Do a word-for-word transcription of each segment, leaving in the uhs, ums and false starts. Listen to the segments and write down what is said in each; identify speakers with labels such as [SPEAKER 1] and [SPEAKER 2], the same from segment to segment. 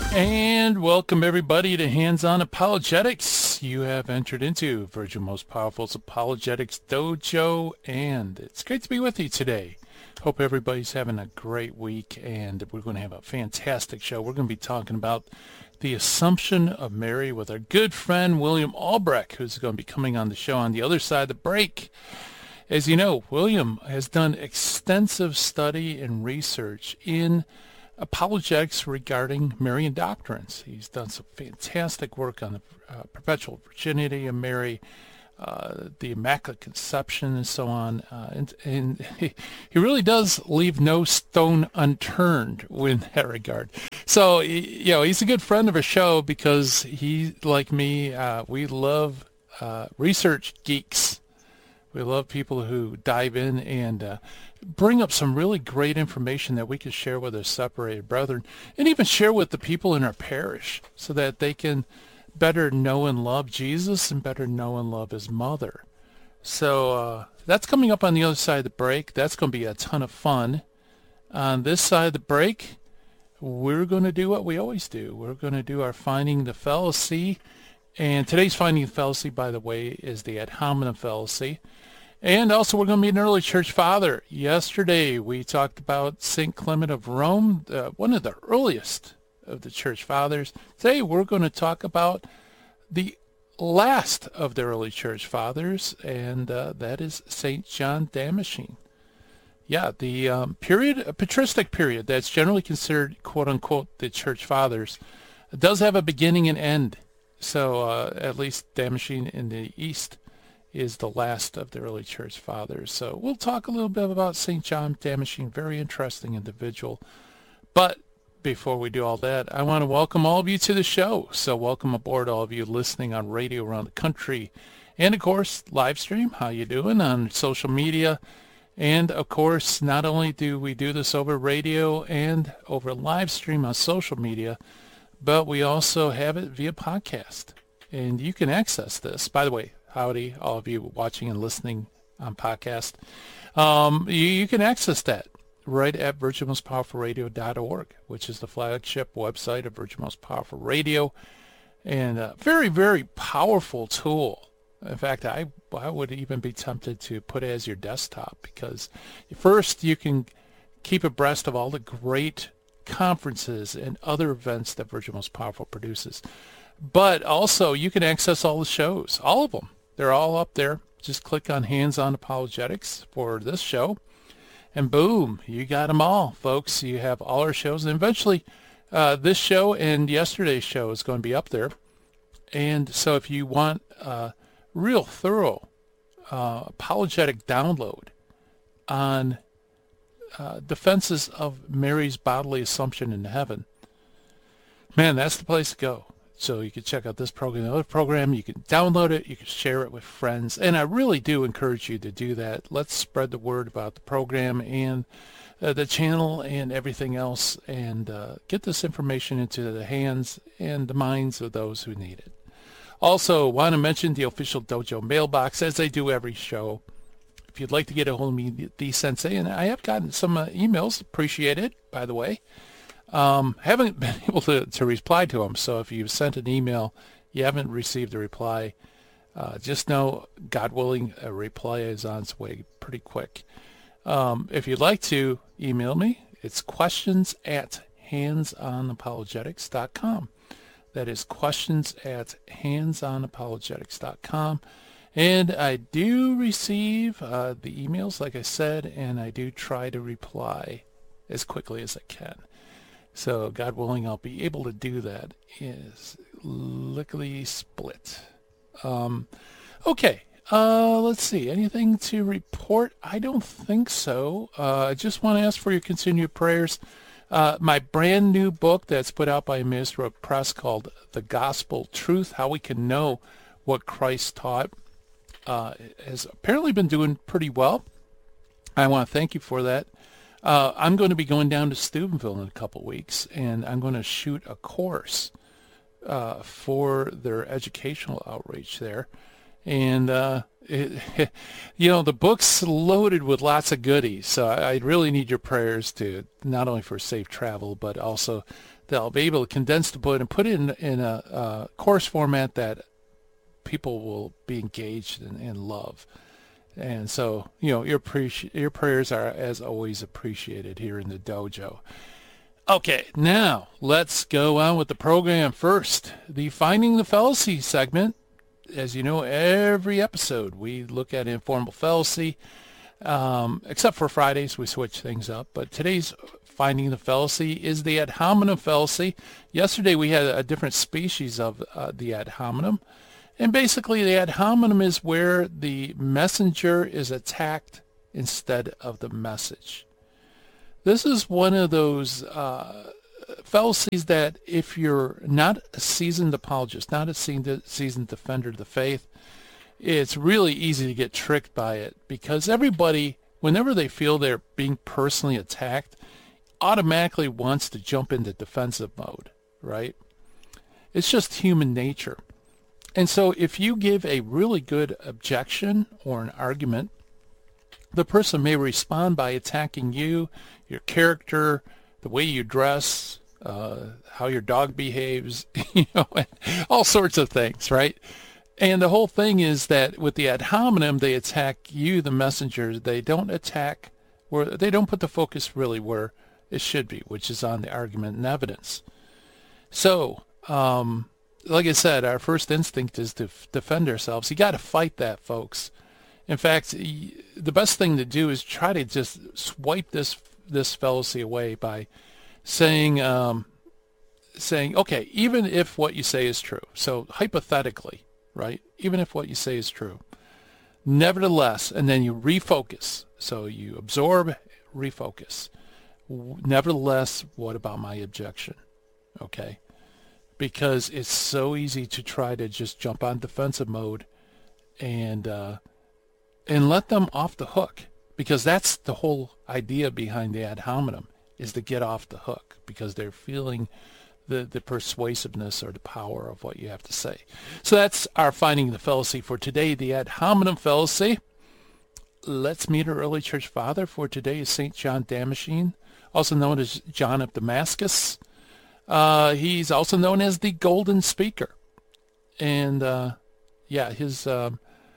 [SPEAKER 1] And welcome everybody to Hands-On Apologetics. You have entered into Virgin Most Powerful's Apologetics Dojo, and it's great to be with you today. Hope everybody's having a great week, and we're going to have a fantastic show. We're going to be talking about the Assumption of Mary with our good friend William Albrecht, who's going to be coming on the show on the other side of the break. As you know, William has done extensive study and research in apologetics regarding Marian doctrines. He's done some fantastic work on the uh, perpetual virginity of Mary, uh, the Immaculate Conception, and so on. Uh, and and he, he really does leave no stone unturned in that regard. So, you know, he's a good friend of our show because he, like me, uh, we love uh, research geeks. We love people who dive in and uh, bring up some really great information that we can share with our separated brethren and even share with the people in our parish so that they can better know and love Jesus and better know and love his mother. So uh, that's coming up on the other side of the break. That's going to be a ton of fun. On this side of the break, we're going to do what we always do. We're going to do our Finding the Fallacy. And today's Finding the Fallacy, by the way, is the ad hominem fallacy. And also we're going to meet an early church father. Yesterday we talked about Saint Clement of Rome, uh, one of the earliest of the church fathers. Today we're going to talk about the last of the early church fathers, and uh, that is Saint John Damascene. Yeah, the um, period, a patristic period that's generally considered, quote-unquote, the church fathers, does have a beginning and end. So uh, at least Damascene in the East is the last of the early church fathers. So we'll talk a little bit about Saint John Damascene, very interesting individual. But before we do all that, I want to welcome all of you to the show. So welcome aboard, all of you listening on radio around the country. And of course, live stream, how you doing on social media. And of course, not only do we do this over radio and over live stream on social media, but we also have it via podcast. And you can access this. By the way, howdy, all of you watching and listening on podcast. Um, you, you can access that right at virgin most powerful radio dot org, which is the flagship website of Virgin Most Powerful Radio. And a very, very powerful tool. In fact, I, I would even be tempted to put it as your desktop because first you can keep abreast of all the great conferences and other events that Virgin Most Powerful produces. But also you can access all the shows, all of them. They're all up there. Just click on Hands-On Apologetics for this show. And boom, you got them all, folks. You have all our shows. And eventually uh, this show and yesterday's show is going to be up there. And so if you want a real thorough uh, apologetic download on uh, defenses of Mary's bodily assumption into heaven, man, that's the place to go. So you can check out this program, the other program. You can download it. You can share it with friends. And I really do encourage you to do that. Let's spread the word about the program and uh, the channel and everything else, and uh, get this information into the hands and the minds of those who need it. Also, want to mention the official Dojo mailbox, as I do every show. If you'd like to get a hold of me, the Sensei, and I have gotten some uh, emails. Appreciate it, by the way. Um, haven't been able to, to reply to them, so if you've sent an email, you haven't received a reply, uh, just know, God willing, a reply is on its way pretty quick. Um, if you'd like to email me, it's questions at hands on apologetics dot com. That is questions at hands on apologetics dot com. And I do receive uh, the emails, like I said, and I do try to reply as quickly as I can. So, God willing, I'll be able to do that. Is lickety split. Um, okay, uh, let's see. Anything to report? I don't think so. Uh, I just want to ask for your continued prayers. Uh, my brand new book that's put out by Ministry Press called The Gospel Truth, How We Can Know What Christ Taught, uh, has apparently been doing pretty well. I want to thank you for that. Uh, I'm going to be going down to Steubenville in a couple weeks, and I'm going to shoot a course uh, for their educational outreach there. And, uh, it, you know, the book's loaded with lots of goodies, so I, I really need your prayers to not only for safe travel, but also they'll be able to condense the book and put it in, in a, a course format that people will be engaged in and love. And so, you know, your, appreci- your prayers are, as always, appreciated here in the dojo. Okay, now let's go on with the program. First, the Finding the Fallacy segment. As you know, every episode we look at informal fallacy, um, except for Fridays, we switch things up. But today's Finding the Fallacy is the ad hominem fallacy. Yesterday we had a different species of uh, the ad hominem. And basically the ad hominem is where the messenger is attacked instead of the message. This is one of those uh, fallacies that if you're not a seasoned apologist, not a seasoned defender of the faith, it's really easy to get tricked by it, because everybody, whenever they feel they're being personally attacked, automatically wants to jump into defensive mode, right? It's just human nature. And so if you give a really good objection or an argument, the person may respond by attacking you, your character, the way you dress, uh, how your dog behaves, you know, all sorts of things, right? And the whole thing is that with the ad hominem, they attack you, the messenger. They don't attack where they don't put the focus really where it should be, which is on the argument and evidence. So, um, like I said, our first instinct is to f- defend ourselves. You got to fight that, folks. In fact, the best thing to do is try to just swipe this this fallacy away by saying, um, saying, okay, even if what you say is true, so hypothetically, right, even if what you say is true, nevertheless, and then you refocus. So you absorb, refocus. Nevertheless, what about my objection? Okay? Because it's so easy to try to just jump on defensive mode and uh, and let them off the hook, because that's the whole idea behind the ad hominem, is to get off the hook, because they're feeling the, the persuasiveness or the power of what you have to say. So that's our Finding the Fallacy for today, the ad hominem fallacy. Let's meet our early church father for today is Saint John Damascene, also known as John of Damascus. Uh, he's also known as the Golden Speaker. And, uh, yeah, his... Um,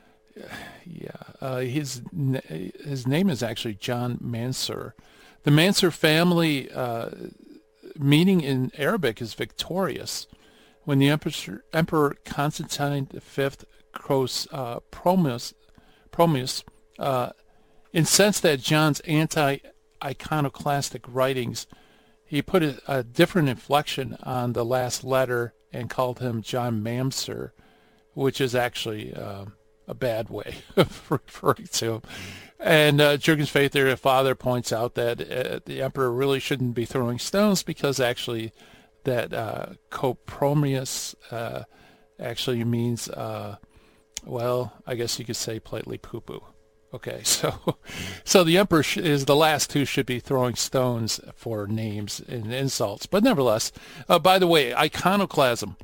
[SPEAKER 1] Yeah, uh, his his name is actually John Mansur. The Mansur family, uh, meaning in Arabic, is victorious. When the Emperor, Emperor Constantine the Fifth Cross uh, Promus, Promus uh, incensed that John's anti-iconoclastic writings, he put a, a different inflection on the last letter and called him John Mamser, which is actually... Uh, a bad way of referring to him. And uh, Jurgen's Faith, their father, points out that uh, the emperor really shouldn't be throwing stones, because actually that uh, copromius uh, actually means, uh, well, I guess you could say politely poo-poo. Okay, so so the emperor sh- is the last who should be throwing stones for names and insults. But nevertheless, uh, by the way, iconoclasm.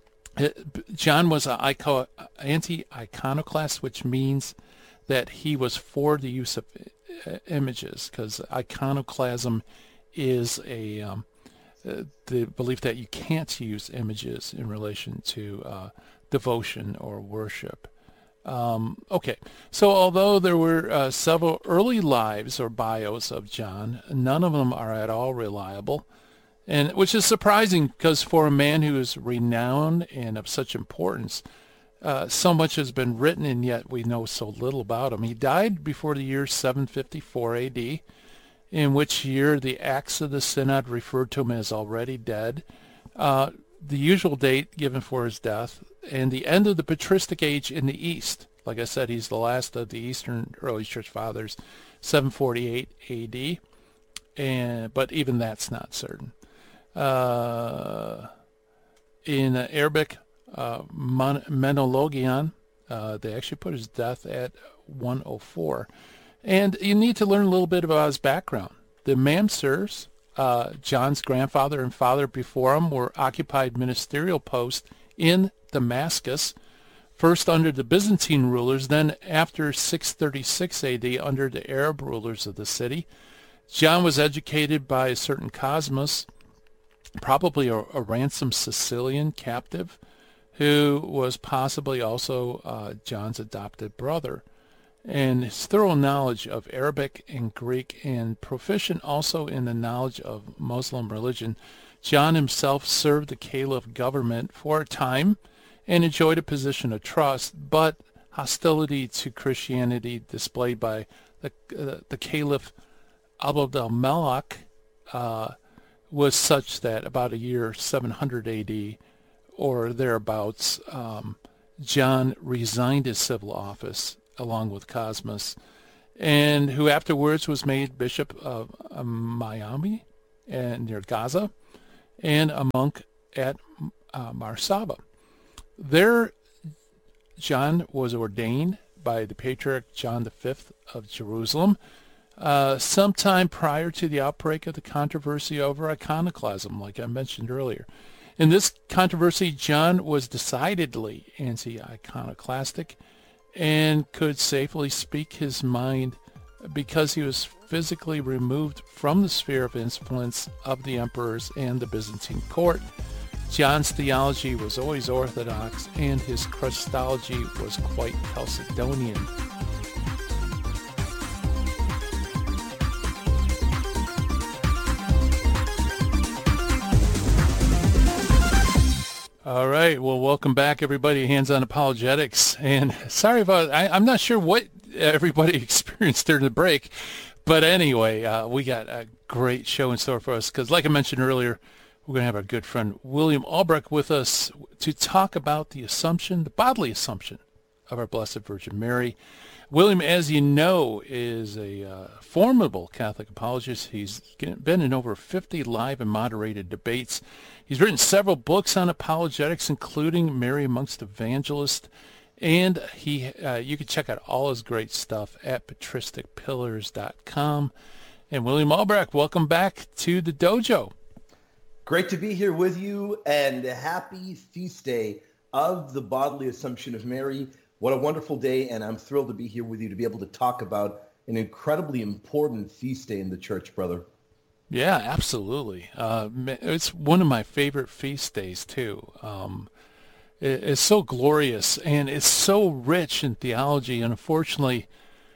[SPEAKER 1] John was an anti-iconoclast, which means that he was for the use of images, because iconoclasm is a um, the belief that you can't use images in relation to uh, devotion or worship. Um, okay, so although there were uh, several early lives or bios of John, none of them are at all reliable. And which is surprising, because for a man who is renowned and of such importance, uh, so much has been written, and yet we know so little about him. He died before the year seven fifty-four A D, in which year the Acts of the Synod referred to him as already dead, uh, the usual date given for his death, and the end of the patristic age in the East. Like I said, he's the last of the Eastern early church fathers, seven forty-eight A D, and but even that's not certain. Uh, in uh, Arabic, uh, Mon- Menologion, uh, they actually put his death at one oh four. And you need to learn a little bit about his background. The Mamsers, uh, John's grandfather and father before him, were occupied ministerial posts in Damascus, first under the Byzantine rulers, then after six thirty-six A D under the Arab rulers of the city. John was educated by a certain Cosmas, probably a, a ransomed Sicilian captive who was possibly also uh, John's adopted brother. And his thorough knowledge of Arabic and Greek, and proficient also in the knowledge of Muslim religion, John himself served the Caliph government for a time and enjoyed a position of trust, but hostility to Christianity displayed by the, uh, the Caliph Abd al-Malik uh, was such that about a year seven hundred A D or thereabouts, um, John resigned his civil office along with Cosmas, and who afterwards was made Bishop of uh, Miami and near Gaza, and a monk at uh, Marsaba. There, John was ordained by the Patriarch John the Fifth of Jerusalem uh, sometime prior to the outbreak of the controversy over iconoclasm, like I mentioned earlier. In this controversy, John was decidedly anti-iconoclastic and could safely speak his mind because he was physically removed from the sphere of influence of the emperors and the Byzantine court. John's theology was always orthodox, and his Christology was quite Chalcedonian. All right. Well, welcome back, everybody. Hands on Apologetics. And sorry about, I, I'm not sure what everybody experienced during the break. But anyway, uh, we got a great show in store for us because, like I mentioned earlier, we're going to have our good friend William Albrecht with us to talk about the assumption, the bodily assumption of our Blessed Virgin Mary. William, as you know, is a uh, formidable Catholic apologist. He's been in over fifty live and moderated debates. He's written several books on apologetics, including Mary Amongst Evangelists, and he uh, you can check out all his great stuff at patristic pillars dot com. And William Albrecht, welcome back to the dojo.
[SPEAKER 2] Great to be here with you, and happy feast day of the bodily Assumption of Mary. What a wonderful day, and I'm thrilled to be here with you to be able to talk about an incredibly important feast day in the church, brother.
[SPEAKER 1] Yeah, absolutely. Uh, it's one of my favorite feast days, too. Um, it, it's so glorious, and it's so rich in theology, and unfortunately,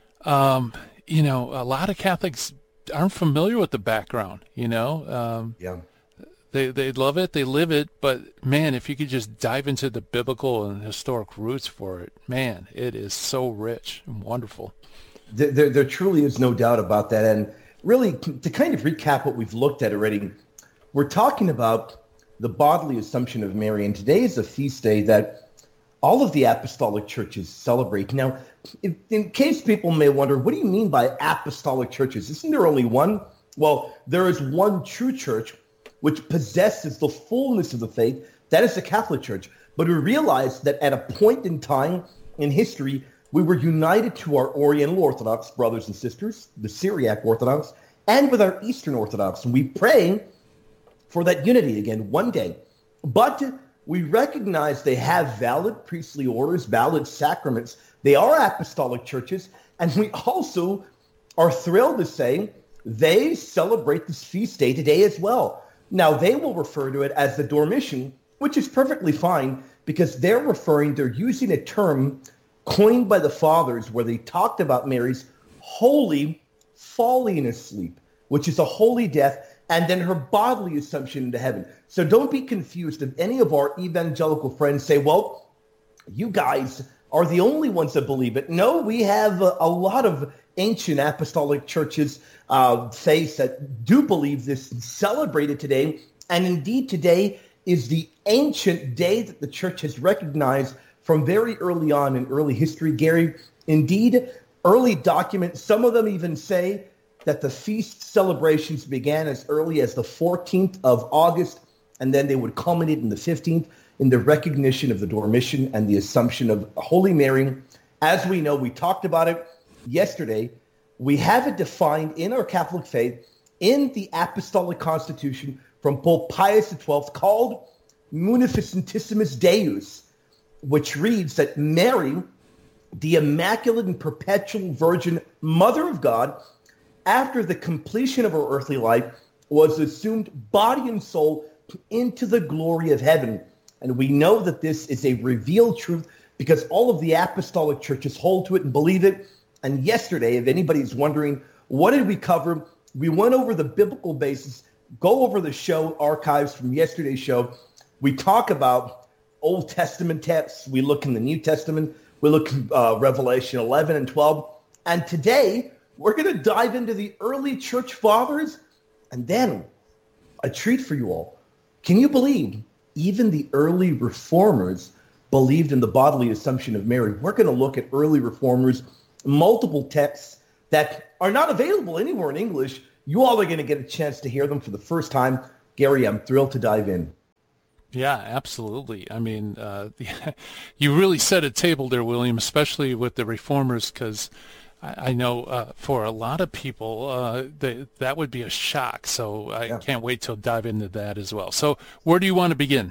[SPEAKER 1] um, you know, a lot of Catholics aren't familiar with the background, you know? Um,
[SPEAKER 2] yeah.
[SPEAKER 1] They they love it, they live it, but man, if you could just dive into the biblical and historic roots for it, man, it is so rich and wonderful.
[SPEAKER 2] There, there, there truly is no doubt about that. And really, to kind of recap what we've looked at already, we're talking about the bodily Assumption of Mary, and today is a feast day that all of the apostolic churches celebrate. Now, in, in case people may wonder, what do you mean by apostolic churches? Isn't there only one? Well, there is one true church which possesses the fullness of the faith. That is the Catholic Church. But we realized that at a point in time in history, we were united to our Oriental Orthodox brothers and sisters, the Syriac Orthodox, and with our Eastern Orthodox. And we pray for that unity again one day. But we recognize they have valid priestly orders, valid sacraments. They are apostolic churches. And we also are thrilled to say they celebrate this feast day today as well. Now, they will refer to it as the Dormition, which is perfectly fine because they're referring, they're using a term coined by the fathers where they talked about Mary's holy falling asleep, which is a holy death, and then her bodily assumption into heaven. So don't be confused if any of our evangelical friends say, well, you guys are the only ones that believe it. No, we have a, a lot of ancient apostolic churches, uh, faiths that do believe this and celebrate it today. And indeed, today is the ancient day that the church has recognized from very early on in early history. Gary, indeed, early documents, some of them even say that the feast celebrations began as early as the fourteenth of August, and then they would culminate in the fifteenth in the recognition of the Dormition and the Assumption of Holy Mary. As we know, we talked about it yesterday. We have it defined in our Catholic faith in the Apostolic Constitution from Pope Pius the twelfth called Munificentissimus Deus, which reads that Mary, the Immaculate and Perpetual Virgin Mother of God, after the completion of her earthly life, was assumed body and soul into the glory of heaven. And we know that this is a revealed truth because all of the apostolic churches hold to it and believe it. And yesterday, if anybody's wondering, what did we cover? We went over the biblical basis, go over the show archives from yesterday's show. We talk about Old Testament texts. We look in the New Testament. We look at uh, Revelation eleven and twelve. And today, we're going to dive into the early church fathers. And then, a treat for you all. Can you believe even the early reformers believed in the bodily assumption of Mary? We're going to look at early reformers, multiple texts that are not available anywhere in English. You all are going to get a chance to hear them for the first time. Gary, I'm thrilled to dive in.
[SPEAKER 1] Yeah, absolutely. I mean, uh, you really set a table there, William, especially with the reformers, because I, I know uh, for a lot of people, uh, they, that would be a shock. So I yeah. can't wait to dive into that as well. So where do you want to begin?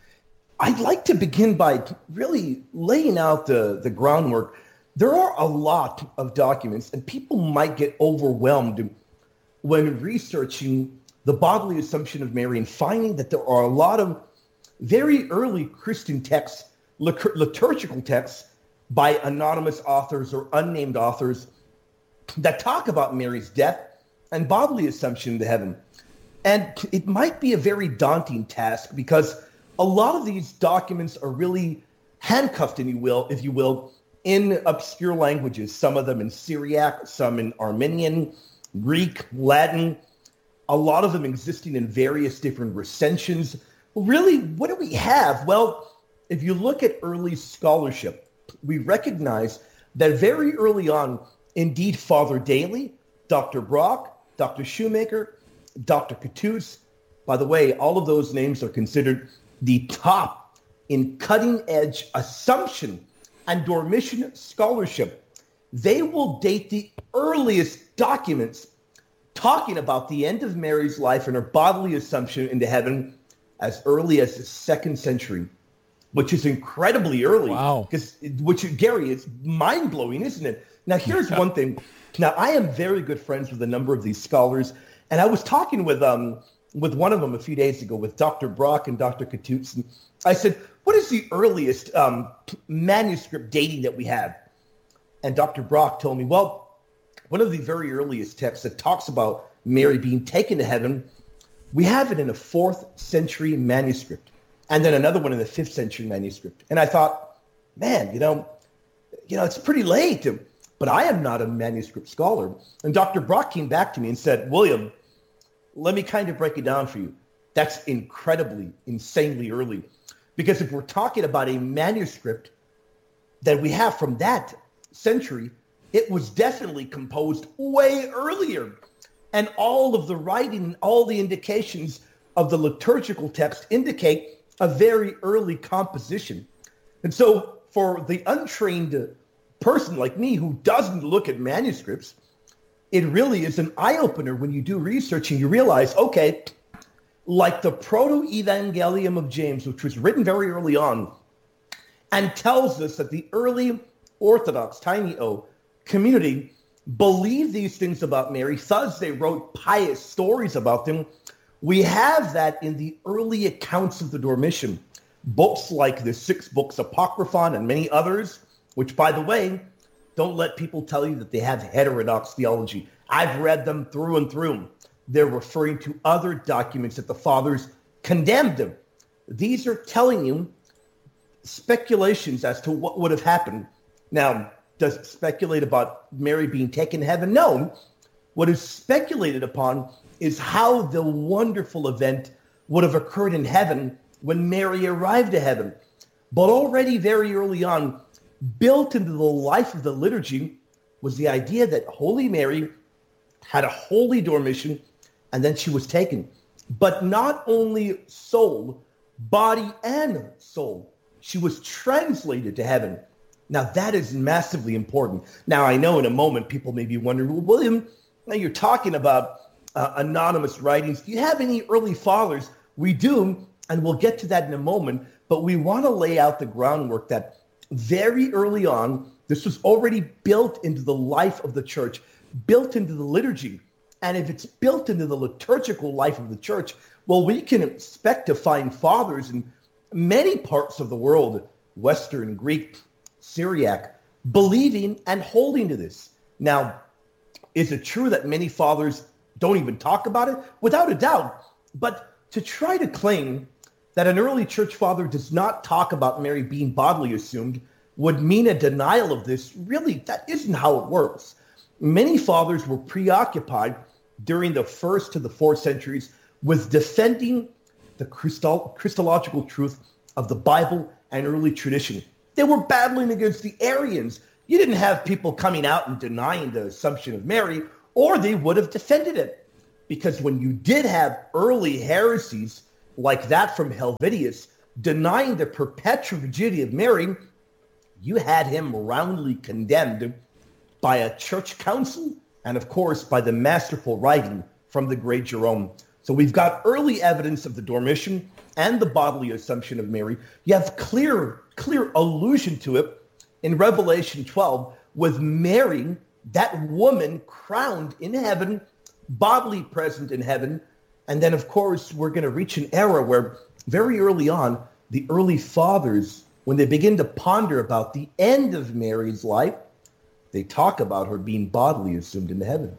[SPEAKER 2] I'd like to begin by really laying out the, the groundwork. There are a lot of documents, and people might get overwhelmed when researching the bodily assumption of Mary and finding that there are a lot of very early Christian texts, liturgical texts by anonymous authors or unnamed authors that talk about Mary's death and bodily assumption into heaven. And it might be a very daunting task because a lot of these documents are really handcuffed, if you will, if you will, in obscure languages, some of them in Syriac, some in Armenian, Greek, Latin, a lot of them existing in various different recensions. Really, what do we have? Well, if you look at early scholarship, we recognize that very early on, indeed, Father Daly, Doctor Brock, Doctor Shoemaker, Doctor Cattouse, by the way, all of those names are considered the top in cutting-edge assumption and Dormition scholarship. They will date the earliest documents talking about the end of Mary's life and her bodily assumption into heaven as early as the second century, which is incredibly early.
[SPEAKER 1] Wow.
[SPEAKER 2] Because, which, Gary, is mind-blowing, isn't it? Now, here's yeah. one thing. Now, I am very good friends with a number of these scholars, and I was talking with um with one of them a few days ago, with Doctor Brock and Doctor Cattouse, and I said, what is the earliest um, manuscript dating that we have? And Doctor Brock told me, well, one of the very earliest texts that talks about Mary being taken to heaven, we have it in a fourth century manuscript, and then another one in the fifth century manuscript. And I thought, man, you know, you know, it's pretty late, but I am not a manuscript scholar. And Doctor Brock came back to me and said, William, let me kind of break it down for you. That's incredibly, insanely early. Because if we're talking about a manuscript that we have from that century, it was definitely composed way earlier. And all of the writing, all the indications of the liturgical text indicate a very early composition. And so for the untrained person like me who doesn't look at manuscripts, it really is an eye-opener when you do research and you realize, okay, like the Proto-Evangelium of James, which was written very early on, and tells us that the early Orthodox, tiny o, community believed these things about Mary, thus they wrote pious stories about them. We have that in the early accounts of the Dormition, books like the six books Apocryphon and many others, which, by the way, don't let people tell you that they have heterodox theology. I've read them through and through. They're referring to other documents that the fathers condemned them. These are telling you speculations as to what would have happened. Now, does it speculate about Mary being taken to heaven? No. What is speculated upon is how the wonderful event would have occurred in heaven when Mary arrived at heaven. But already very early on, built into the life of the liturgy was the idea that Holy Mary had a holy dormition and then she was taken. But not only soul, body and soul. She was translated to heaven. Now that is massively important. Now I know in a moment people may be wondering, well, William, now you're talking about uh, anonymous writings. Do you have any early fathers? We do, and we'll get to that in a moment. But we want to lay out the groundwork that very early on, this was already built into the life of the church, built into the liturgy. and if it's built into the liturgical life of the church, well, we can expect to find fathers in many parts of the world, Western, Greek, Syriac, believing and holding to this. Now, is it true that many fathers don't even talk about it? Without a doubt. But to try to claim that an early church father does not talk about Mary being bodily assumed would mean a denial of this. Really, that isn't how it works. Many fathers were preoccupied during the first to the fourth centuries with defending the Christol- Christological truth of the Bible and early tradition. They were battling against the Arians. You didn't have people coming out and denying the Assumption of Mary, or they would have defended it. Because when you did have early heresies like that from Helvidius denying the perpetual virginity of Mary, you had him roundly condemned by a church council and, of course, by the masterful writing from the great Jerome. So we've got early evidence of the Dormition and the bodily Assumption of Mary. You have clear, clear allusion to it in Revelation twelve with Mary, that woman crowned in heaven, bodily present in heaven. And then, of course, we're going to reach an era where very early on, the early fathers, when they begin to ponder about the end of Mary's life, they talk about her being bodily assumed into heaven.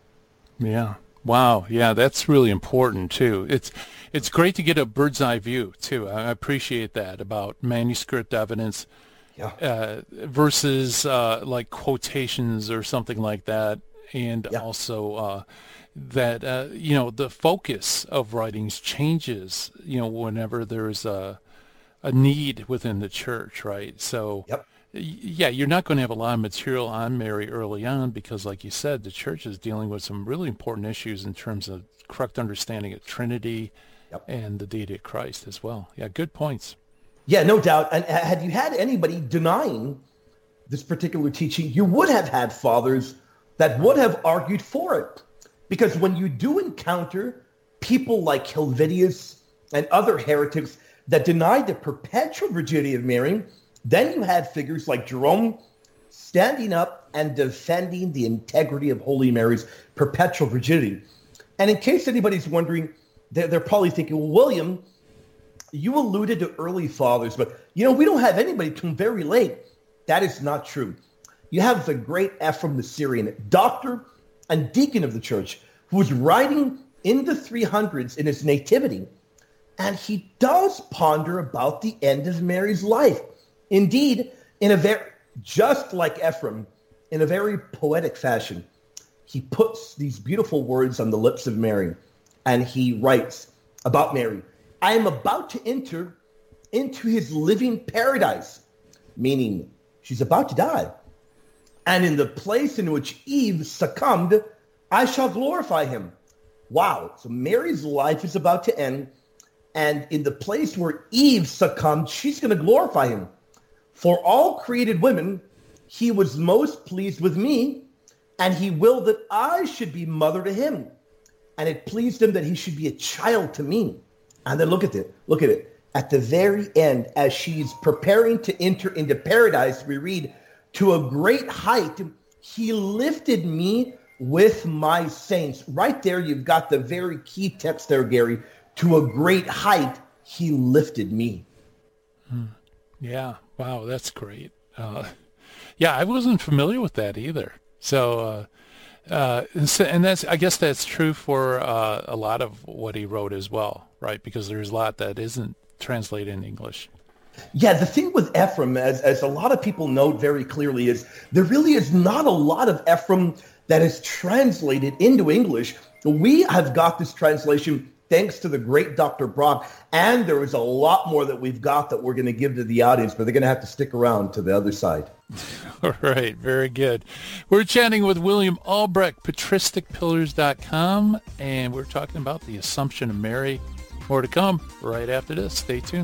[SPEAKER 1] Yeah. Wow. Yeah, that's really important too. It's it's great to get a bird's eye view too. I appreciate that about manuscript evidence yeah. uh, versus uh, like quotations or something like that, and yeah. also uh, that uh, you know the focus of writings changes. You know, whenever there's a a need within the church, right? So.
[SPEAKER 2] Yep.
[SPEAKER 1] Yeah, you're not going to have a lot of material on Mary early on because, like you said, the church is dealing with some really important issues in terms of correct understanding of Trinity yep. and the deity of Christ as well. Yeah, good points.
[SPEAKER 2] Yeah, no doubt. And had you had anybody denying this particular teaching, you would have had fathers that would have argued for it. Because when you do encounter people like Helvidius and other heretics that denied the perpetual virginity of Mary, then you had figures like Jerome standing up and defending the integrity of Holy Mary's perpetual virginity. And in case anybody's wondering, they're, they're probably thinking, well, William, you alluded to early fathers, but, you know, we don't have anybody till very late. That is not true. You have the great Ephraim the Syrian, doctor and deacon of the church, who was writing in the three hundreds in his nativity, and he does ponder about the end of Mary's life. Indeed, in a very, just like Ephraim, in a very poetic fashion, he puts these beautiful words on the lips of Mary, and he writes about Mary, I am about to enter into his living paradise, meaning she's about to die. And in the place in which Eve succumbed, I shall glorify him. Wow. So Mary's life is about to end, and in the place where Eve succumbed, she's going to glorify him. For all created women, he was most pleased with me, and he willed that I should be mother to him. And it pleased him that he should be a child to me. And then look at it. Look at it. At the very end, as she's preparing to enter into paradise, we read, to a great height, he lifted me with my saints. Right there, you've got the very key text there, Gary. To a great height, he lifted me.
[SPEAKER 1] Hmm. Yeah. Wow, that's great. Uh, yeah, I wasn't familiar with that either. So, uh, uh, and, so, and that's I guess that's true for uh, a lot of what he wrote as well, right? Because there's a lot that isn't translated in English.
[SPEAKER 2] Yeah, the thing with Ephraim, as, as a lot of people note very clearly, is there really is not a lot of Ephraim that is translated into English. We have got this translation thanks to the great Doctor Brock, and there is a lot more that we've got that we're going to give to the audience, but they're going to have to stick around to the other side.
[SPEAKER 1] All right, very good. We're chatting with William Albrecht, patristic pillars dot com, and we're talking about the Assumption of Mary. More to come right after this. Stay tuned.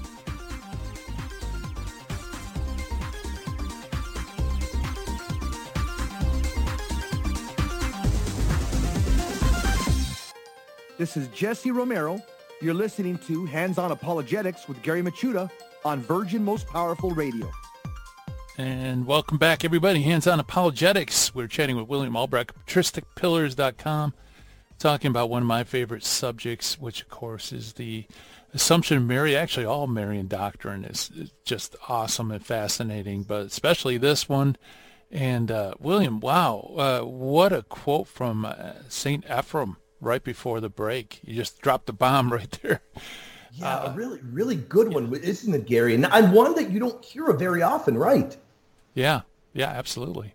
[SPEAKER 3] This is Jesse Romero. You're listening to Hands-On Apologetics with Gary Machuda on Virgin Most Powerful Radio.
[SPEAKER 1] And welcome back, everybody. Hands-On Apologetics. We're chatting with William Albrecht, patristic pillars dot com, talking about one of my favorite subjects, which, of course, is the Assumption of Mary. Actually, all Marian doctrine is, is just awesome and fascinating, but especially this one. And uh, William, wow, uh, what a quote from uh, Saint Ephrem right before the break. You just dropped the bomb right there.
[SPEAKER 2] Yeah,
[SPEAKER 1] uh,
[SPEAKER 2] a really, really good one, isn't it, Gary? And, and one that you don't hear of very often, right?
[SPEAKER 1] Yeah, yeah, absolutely.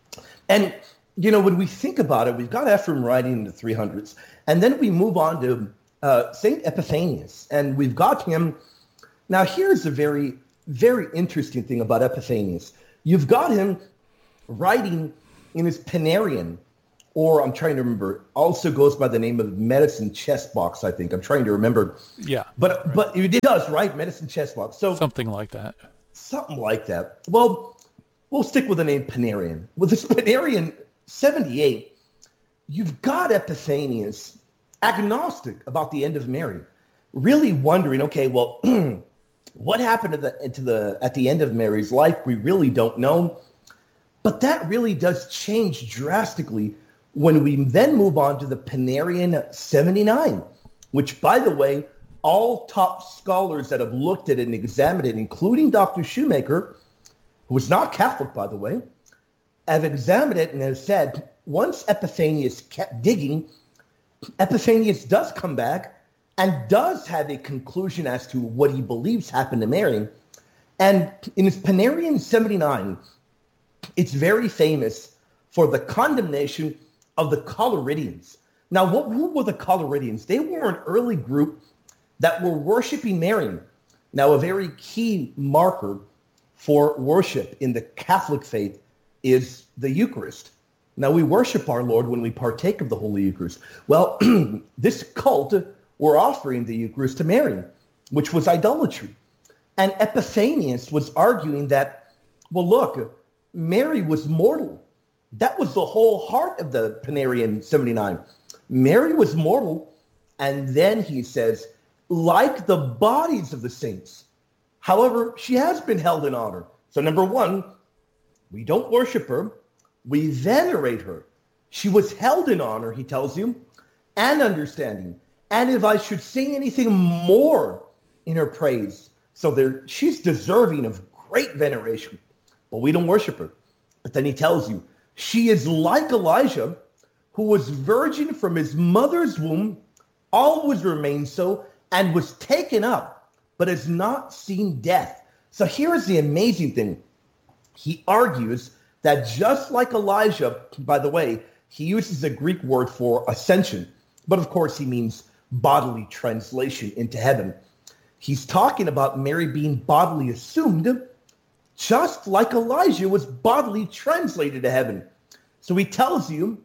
[SPEAKER 2] And, you know, when we think about it, we've got Ephrem writing in the three hundreds, and then we move on to uh, Saint Epiphanius, and we've got him. Now, here's a very, very interesting thing about Epiphanius. You've got him writing in his Panarion, or I'm trying to remember, also goes by the name of Medicine Chess Box, I think. I'm trying to remember.
[SPEAKER 1] Yeah.
[SPEAKER 2] But right. but it does, right? Medicine Chess Box. So
[SPEAKER 1] something like that.
[SPEAKER 2] Something like that. Well, we'll stick with the name Panarion. With this Panarion seventy-eight, you've got Epiphanius agnostic about the end of Mary, really wondering, okay, well, what happened to the, to the at the end of Mary's life? We really don't know. But that really does change drastically when we then move on to the Panarion seventy-nine, which, by the way, all top scholars that have looked at it and examined it, including Doctor Shoemaker, who is not Catholic, by the way, have examined it and have said, once Epiphanius kept digging, Epiphanius does come back and does have a conclusion as to what he believes happened to Mary. And in his Panarion seventy-nine, it's very famous for the condemnation of the Collyridians. Now, what, who were the Collyridians? They were an early group that were worshiping Mary. Now, a very key marker for worship in the Catholic faith is the Eucharist. Now, we worship our Lord when we partake of the Holy Eucharist. Well, this cult were offering the Eucharist to Mary, which was idolatry. And Epiphanius was arguing that, well, look, Mary was mortal. That was the whole heart of the Panarion seventy-nine. Mary was mortal, and then he says, like the bodies of the saints. However, she has been held in honor. So number one, we don't worship her. We venerate her. She was held in honor, he tells you, and understanding. And if I should say anything more in her praise, so there, she's deserving of great veneration, but we don't worship her. But then he tells you, she is like Elijah, who was virgin from his mother's womb, always remained so, and was taken up, but has not seen death. So here's the amazing thing. He argues that just like Elijah, by the way, he uses a Greek word for ascension, but of course he means bodily translation into heaven. He's talking about Mary being bodily assumed, just like Elijah was bodily translated to heaven. So he tells you,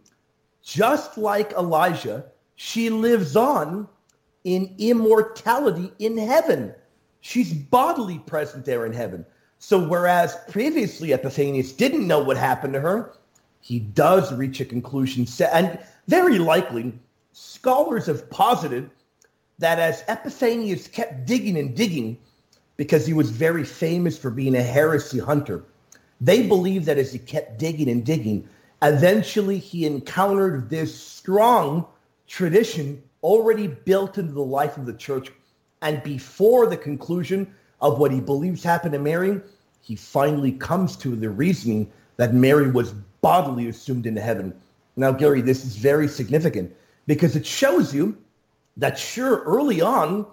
[SPEAKER 2] just like Elijah, she lives on in immortality in heaven. She's bodily present there in heaven. So whereas previously Epiphanius didn't know what happened to her, he does reach a conclusion. And very likely, scholars have posited that as Epiphanius kept digging and digging, because he was very famous for being a heresy hunter, they believe that as he kept digging and digging, eventually he encountered this strong tradition already built into the life of the church. And before the conclusion of what he believes happened to Mary, he finally comes to the reasoning that Mary was bodily assumed into heaven. Now, Gary, this is very significant because it shows you that, sure, early on,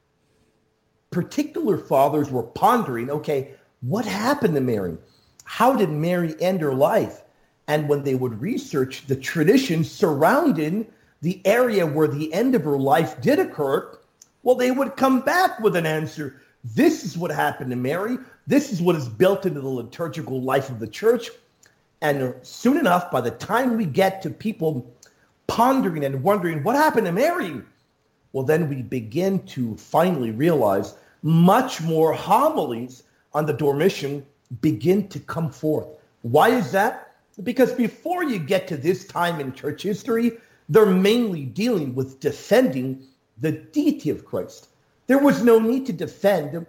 [SPEAKER 2] particular fathers were pondering, okay, what happened to Mary? How did Mary end her life? And when they would research the tradition surrounding the area where the end of her life did occur, well, they would come back with an answer. This is what happened to Mary. This is what is built into the liturgical life of the church. And soon enough, by the time we get to people pondering and wondering what happened to Mary, well, then we begin to finally realize much more homilies on the Dormition begin to come forth. Why is that? Because before you get to this time in church history, they're mainly dealing with defending the deity of Christ. There was no need to defend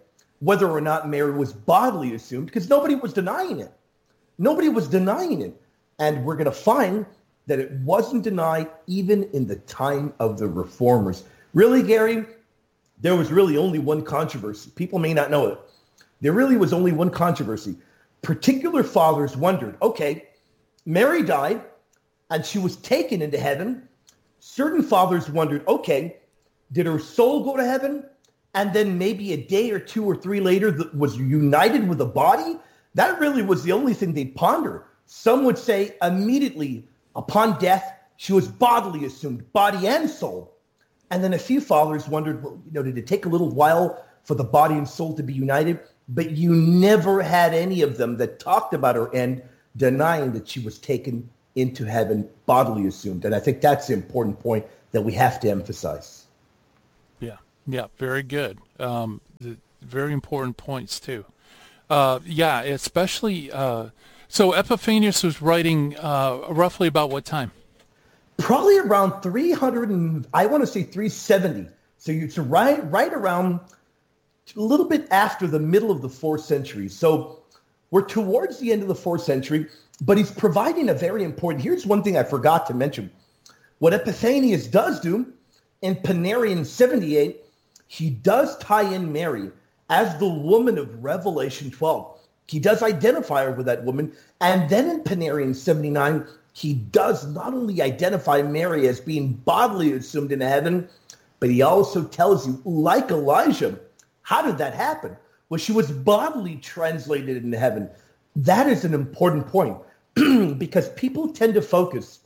[SPEAKER 2] whether or not Mary was bodily assumed, because nobody was denying it. Nobody was denying it. And we're going to find that it wasn't denied even in the time of the Reformers. Really, Gary, there was really only one controversy. People may not know it. There really was only one controversy. Particular fathers wondered, okay, Mary died and she was taken into heaven. Certain fathers wondered, okay, did her soul go to heaven? And then maybe a day or two or three later that was united with the body? That really was the only thing they'd ponder. Some would say immediately upon death, she was bodily assumed, body and soul. And then a few fathers wondered, well, you know, did it take a little while for the body and soul to be united? But you never had any of them that talked about her end denying that she was taken into heaven, bodily assumed. And I think that's the important point that we have to emphasize.
[SPEAKER 1] Yeah, yeah, very good. Um, the, very important points too. Uh, yeah, especially, uh, so Epiphanius was writing uh, roughly about what time?
[SPEAKER 2] Probably around three hundred, and I want to say three seventy. So it's right, right around a little bit after the middle of the fourth century. So we're towards the end of the fourth century, but he's providing a very important, here's one thing I forgot to mention. What Epiphanius does do in Panarion seventy-eight, he does tie in Mary as the woman of Revelation twelve. He does identify her with that woman. And then in Panarion seventy-nine, he does not only identify Mary as being bodily assumed into heaven, but he also tells you, like Elijah, how did that happen? Well, she was bodily translated into heaven. That is an important point because people tend to focus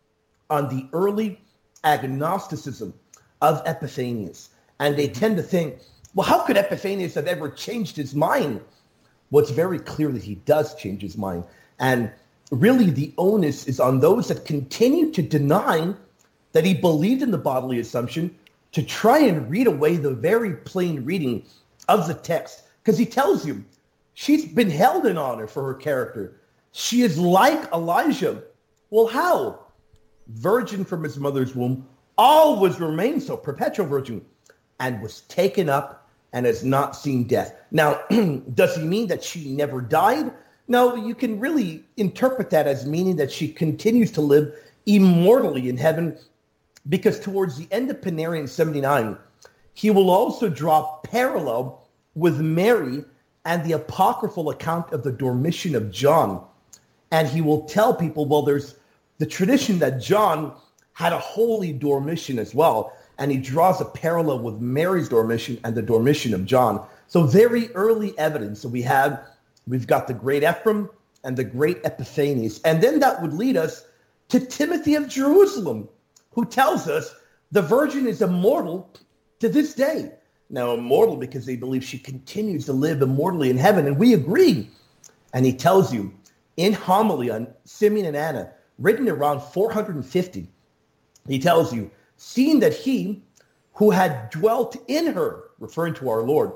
[SPEAKER 2] on the early agnosticism of Epiphanius. And they tend to think, well, how could Epiphanius have ever changed his mind? Well, it's very clear that he does change his mind. And really, the onus is on those that continue to deny that he believed in the bodily assumption to try and read away the very plain reading of the text. Because he tells you, she's been held in honor for her character. She is like Elijah. Well, how? Virgin from his mother's womb, always remained so, perpetual virgin, and was taken up and has not seen death. Now, does he mean that she never died? No, you can really interpret that as meaning that she continues to live immortally in heaven, because towards the end of Panarion seventy-nine, he will also draw parallel with Mary and the apocryphal account of the Dormition of John. And he will tell people, well, there's the tradition that John had a holy Dormition as well. And he draws a parallel with Mary's Dormition and the Dormition of John. So very early evidence. So we have, we've got the great Ephraim and the great Epiphanius. And then that would lead us to Timothy of Jerusalem, who tells us the virgin is immortal to this day. Now, immortal because they believe she continues to live immortally in heaven. And we agree. And he tells you in homily on Simeon and Anna, written around four hundred fifty, he tells you, seeing that he who had dwelt in her, referring to our Lord,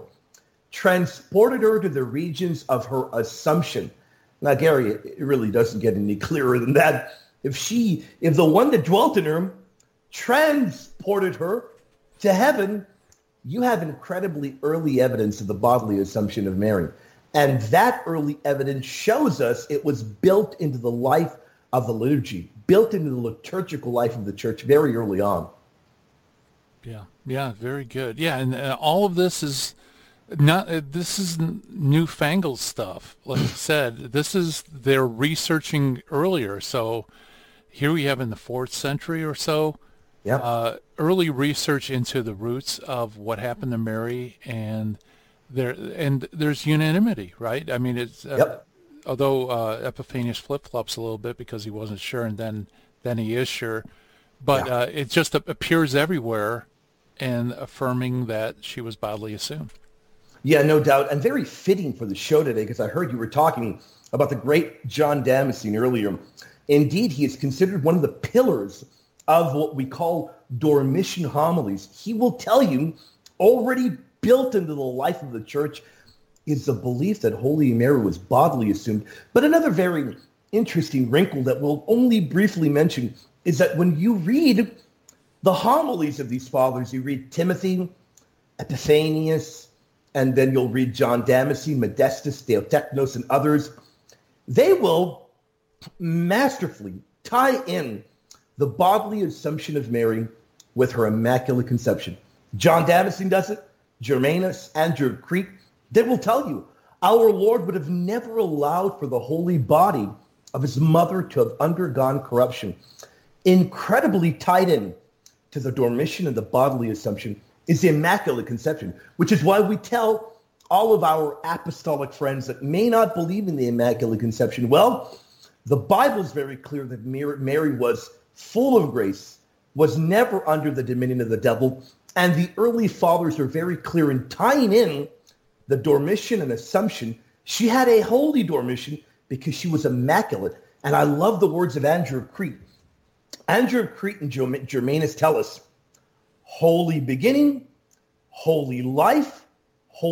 [SPEAKER 2] transported her to the regions of her assumption. Now, Gary, it really doesn't get any clearer than that. If she, if the one that dwelt in her transported her to heaven, you have incredibly early evidence of the bodily assumption of Mary. And that early evidence shows us it was built into the life of the liturgy, built into the liturgical life of the church very early on.
[SPEAKER 1] Yeah, yeah, very good. Yeah, and uh, all of this is not, uh, this is n- newfangled stuff. Like I said, this is, they're researching earlier. So here we have in the fourth century or so,
[SPEAKER 2] yeah.
[SPEAKER 1] uh, early research into the roots of what happened to Mary, and there, and there's unanimity, right? I mean, it's, uh,
[SPEAKER 2] yep.
[SPEAKER 1] although uh, Epiphanius flip-flops a little bit because he wasn't sure, and then, then he is sure. But yeah. uh, it just appears everywhere and affirming that she was bodily assumed.
[SPEAKER 2] Yeah, no doubt. And very fitting for the show today, because I heard you were talking about the great John Damascene earlier. Indeed, he is considered one of the pillars of what we call Dormition homilies. He will tell you, already built into the life of the church is the belief that Holy Mary was bodily assumed. But another very interesting wrinkle that we'll only briefly mention is that when you read the homilies of these fathers, you read Timothy, Epiphanius, and then you'll read John Damascene, Modestus, Theotechnos, and others. They will masterfully tie in the bodily assumption of Mary with her Immaculate Conception. John Damascene does it, Germanus, Andrew of Crete. They will tell you, our Lord would have never allowed for the holy body of his mother to have undergone corruption. Incredibly tied in to the Dormition and the bodily assumption is the Immaculate Conception, which is why we tell all of our apostolic friends that may not believe in the Immaculate Conception, well, the Bible is very clear that Mary was full of grace, was never under the dominion of the devil, and the early fathers are very clear in tying in the Dormition and Assumption. She had a holy Dormition because she was immaculate. And I love the words of Andrew of Crete. Andrew of Crete and Germanus tell us, holy beginning, holy life,